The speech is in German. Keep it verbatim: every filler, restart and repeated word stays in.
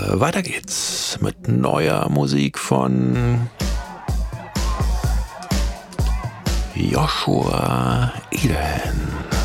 weiter geht's mit neuer Musik von Joshua Eden.